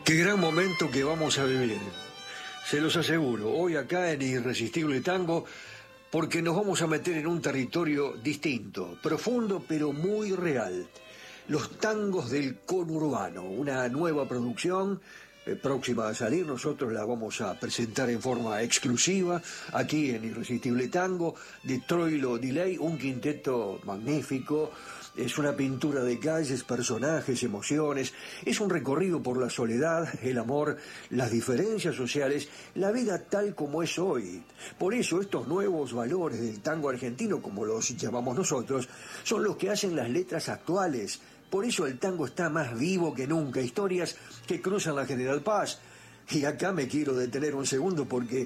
Qué gran momento que vamos a vivir. Se los aseguro, hoy acá en Irresistible Tango, porque nos vamos a meter en un territorio distinto, profundo pero muy real. Los tangos del conurbano, una nueva producción próxima a salir. Nosotros la vamos a presentar en forma exclusiva aquí en Irresistible Tango, de Troilo Delay, un quinteto magnífico. Es una pintura de calles, personajes, emociones. Es un recorrido por la soledad, el amor, las diferencias sociales, la vida tal como es hoy. Por eso estos nuevos valores del tango argentino, como los llamamos nosotros, son los que hacen las letras actuales. Por eso el tango está más vivo que nunca. Historias que cruzan la General Paz. Y acá me quiero detener un segundo porque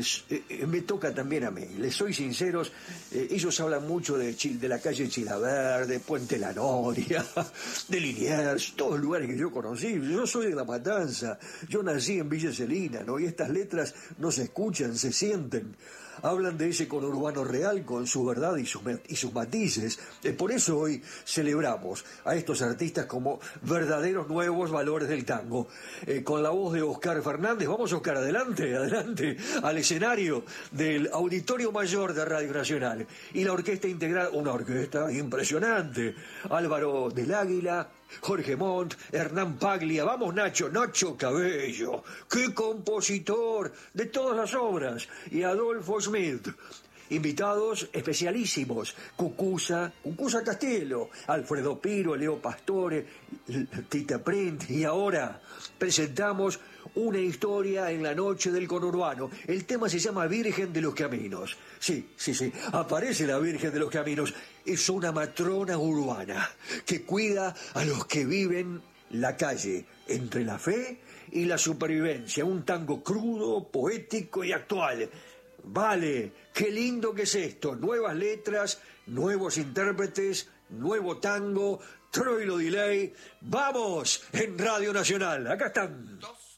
me toca también a mí. Les soy sinceros, ellos hablan mucho de la calle Chilavert, de Puente La Noria, de Liniers, todos lugares que yo conocí. Yo soy de La Matanza, yo nací en Villa Celina, ¿no? Y estas letras no se escuchan, se sienten. Hablan de ese conurbano real con su verdad y sus matices. Por eso hoy celebramos a estos artistas como verdaderos nuevos valores del tango. Con la voz de Oscar Fernández, vamos Oscar, adelante, al escenario del Auditorio Mayor de Radio Nacional. Y la orquesta integral, una orquesta impresionante. Álvaro del Águila, Jorge Montt, Hernán Paglia, vamos Nacho Cabello, qué compositor de todas las obras, y Adolfo Smith. Invitados especialísimos, Cucuza Castielo, Alfredo Piro, Leo Pastore, Tita Print, y ahora presentamos una historia en la noche del conurbano. El tema se llama Virgen de los Caminos. Sí, aparece la Virgen de los Caminos. Es una matrona urbana que cuida a los que viven la calle, entre la fe y la supervivencia. Un tango crudo, poético y actual. Vale, qué lindo que es esto. Nuevas letras, nuevos intérpretes, nuevo tango, Troilo Delay. ¡Vamos! En Radio Nacional. Acá están.